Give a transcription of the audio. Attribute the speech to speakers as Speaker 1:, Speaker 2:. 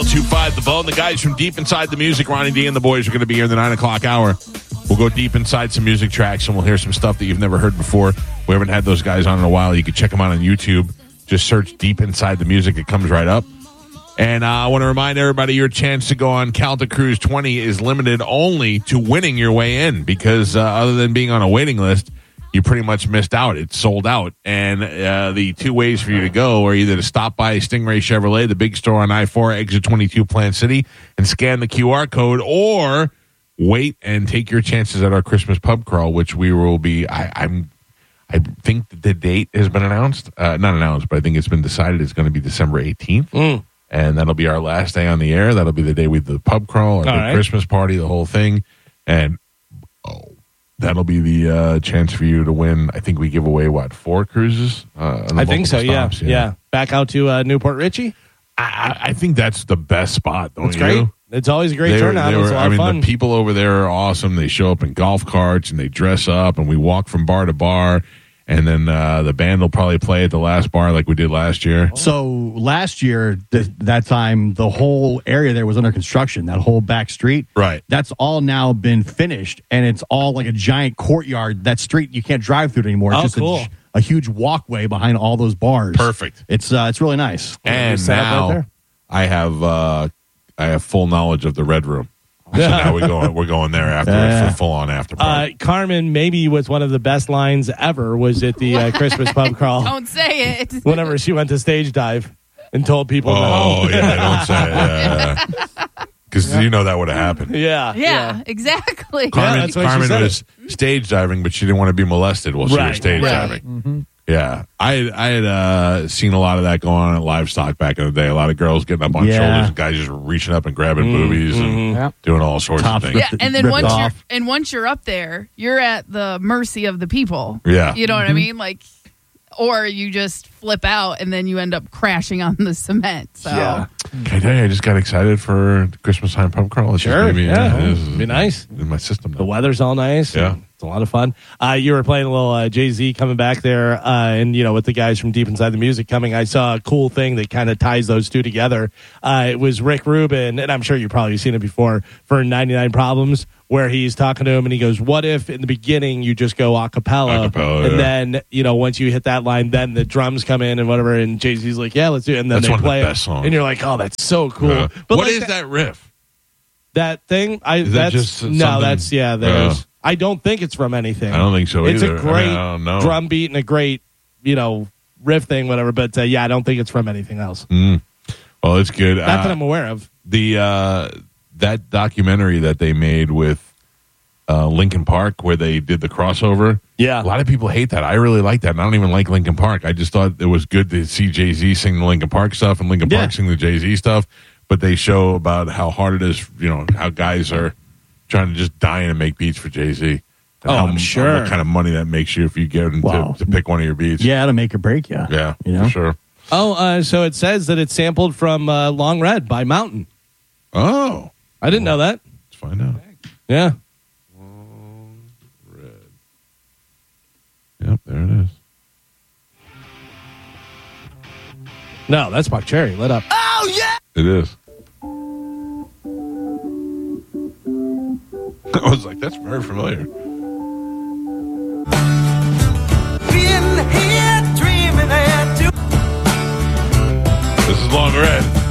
Speaker 1: 1025 The Bone. The guys from Deep Inside the Music, Ronnie D and the boys, are going to be here in the 9 o'clock hour. We'll go deep inside some music tracks, and we'll hear some stuff that you've never heard before. We haven't had those guys on in a while. You can check them out on YouTube. Just search Deep Inside the Music. It comes right up. And I want to remind everybody your chance to go on Calta Cruise 20 is limited only to winning your way in, because other than being on a waiting list, you pretty much missed out. It's sold out. And the two ways for you to go are either to stop by Stingray Chevrolet, the big store on I-4, exit 22, Plant City, and scan the QR code, or wait and take your chances at our Christmas pub crawl, which we will be. I think the date has been announced. Not announced, but I think it's been decided it's going to be December 18th. And that'll be our last day on the air. That'll be the day we do the pub crawl, our big Christmas party, the whole thing. And that'll be the chance for you to win. I think we give away, 4 cruises?
Speaker 2: I think so, stops, yeah. Back out to Newport Richie?
Speaker 1: I think that's the best spot, don't
Speaker 2: you? Great. It's always a great turnout. It's a lot of fun.
Speaker 1: The people over there are awesome. They show up in golf carts, and they dress up, and we walk from bar to bar. And then the band will probably play at the last bar like we did last year.
Speaker 3: So last year, that time, the whole area there was under construction, that whole back street.
Speaker 1: Right.
Speaker 3: That's all now been finished, and it's all like a giant courtyard. That street, you can't drive through it anymore. It's just
Speaker 2: cool.
Speaker 3: a huge walkway behind all those bars.
Speaker 1: Perfect.
Speaker 3: It's really nice.
Speaker 1: And now I have full knowledge of the Red Room. So now we're going there after for full on after party.
Speaker 2: Carmen, maybe was one of the best lines ever was at the Christmas pub crawl.
Speaker 4: Don't say it.
Speaker 2: Whenever she went to stage dive and told people.
Speaker 1: Don't say it. Because you know that would have happened.
Speaker 4: Yeah, exactly.
Speaker 1: Carmen was stage diving, but she didn't want to be molested while she was stage diving. Mm-hmm. Yeah, I had seen a lot of that going on at Livestock back in the day. A lot of girls getting up on shoulders, and guys just reaching up and grabbing boobies and doing all sorts of things.
Speaker 4: Yeah, and then once you're up there, you're at the mercy of the people.
Speaker 1: Yeah,
Speaker 4: you know what I mean, like, or you just flip out and then you end up crashing on the cement. So. Yeah.
Speaker 1: Can I tell you, I just got excited for the Christmas time pub crawl. It's
Speaker 2: sure,
Speaker 1: it'd
Speaker 2: be nice
Speaker 1: in my system.
Speaker 2: The weather's all nice.
Speaker 1: Yeah.
Speaker 2: It's a lot of fun. You were playing a little Jay-Z coming back there, and with the guys from Deep Inside the Music coming, I saw a cool thing that kind of ties those two together. It was Rick Rubin, and I'm sure you've probably seen it before, for 99 Problems, where he's talking to him and he goes, "What if in the beginning you just go a cappella and then once you hit that line, then the drums come in and whatever." And Jay-Z's like, "Yeah, let's do it." And then
Speaker 1: that's
Speaker 2: they
Speaker 1: one
Speaker 2: play
Speaker 1: of the best songs.
Speaker 2: and you're like, "Oh, that's so cool."
Speaker 1: Yeah.
Speaker 2: But
Speaker 1: what is that riff?
Speaker 2: That thing?
Speaker 1: That's
Speaker 2: there's. I don't think it's from anything.
Speaker 1: I don't think so
Speaker 2: it's
Speaker 1: either.
Speaker 2: It's a great drum beat and a great, riff thing, whatever. But I don't think it's from anything else.
Speaker 1: Well, it's good.
Speaker 2: Not that I'm aware of.
Speaker 1: That documentary that they made with Linkin Park, where they did the crossover.
Speaker 2: Yeah,
Speaker 1: a lot of people hate that. I really like that. And I don't even like Linkin Park. I just thought it was good to see Jay-Z sing the Linkin Park stuff and Linkin Park sing the Jay-Z stuff. But they show about how hard it is. How guys are trying to just dying to make beats for Jay-Z.
Speaker 2: I'm sure.
Speaker 1: What kind of money that makes you if you get him to pick one of your beats.
Speaker 3: Yeah, to make or break you.
Speaker 1: Yeah, for sure.
Speaker 2: So it says that it's sampled from Long Red by Mountain.
Speaker 1: Oh.
Speaker 2: I didn't know that.
Speaker 1: Let's find out.
Speaker 2: Yeah.
Speaker 1: Long Red. Yep, there it is.
Speaker 2: No, that's Buck Cherry. Lit up.
Speaker 4: Oh, yeah!
Speaker 1: It is. I was like, that's very familiar. This is Long Red.